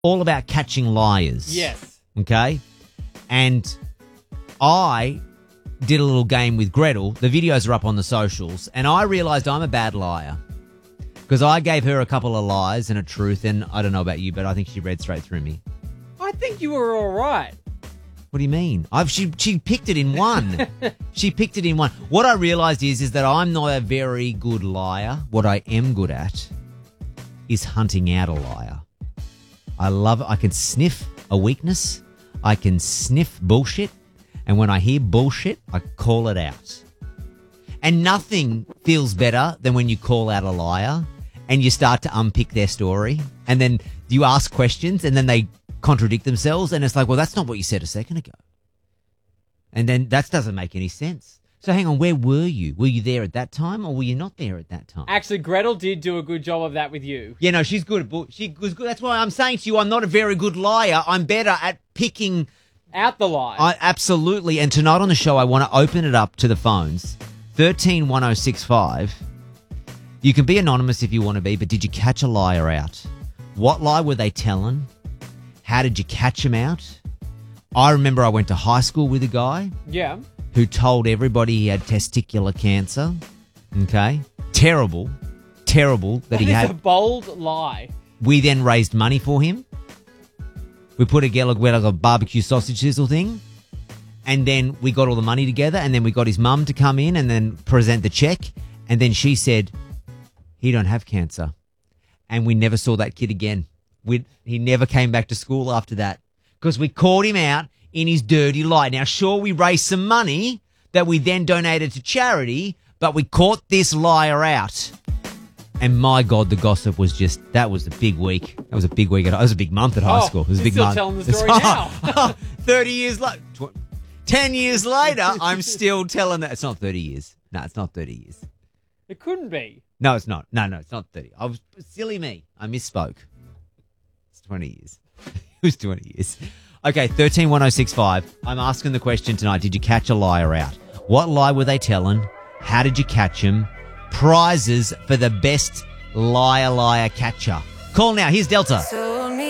all about catching liars. Yes. Okay? And I did a little game with Gretel. The videos are up on the socials. And I realised I'm a bad liar. Because I gave her a couple of lies and a truth. And I don't know about you, but I think she read straight through me. I think you were all right. What do you mean? She picked it in one. She picked it in one. What I realised is that I'm not a very good liar. What I am good at is hunting out a liar. I love it. I can sniff a weakness. I can sniff bullshit. And when I hear bullshit, I call it out. And nothing feels better than when you call out a liar and you start to unpick their story. And then you ask questions and then they contradict themselves. And it's like, well, that's not what you said a second ago. And then that doesn't make any sense. So hang on, where were you? Were you there at that time or were you not there at that time? Actually, Gretel did do a good job of that with you. Yeah, no, she's good. She was good. That's why I'm saying to you, I'm not a very good liar. I'm better at picking out the lies. Absolutely. And tonight on the show, I want to open it up to the phones. 131065. You can be anonymous if you want to be, but did you catch a liar out? What lie were they telling? How did you catch them out? I remember I went to high school with a guy. Yeah. Who told everybody he had testicular cancer. Okay. Terrible that he had. It's a bold lie. We then raised money for him. We put together a barbecue sausage sizzle thing. And then we got all the money together. And then we got his mum to come in and then present the check. And then she said, he don't have cancer. And we never saw that kid again. He never came back to school after that. Because we caught him out in his dirty lie. Now, sure, we raised some money that we then donated to charity, but we caught this liar out. And my God, the gossip was that was a big week. That was a big week. It was a big month at high school. It was a big month. Still telling the story now. 30 years later. 10 years later, I'm still telling that. It's not 30 years. No, it's not 30 years. It couldn't be. No, it's not. No, it's not 30. Silly me. I misspoke. It's 20 years. It was 20 years. Okay, 131065. I'm asking the question tonight. Did you catch a liar out? What lie were they telling? How did you catch them? Prizes for the best liar catcher. Call now. Here's Delta.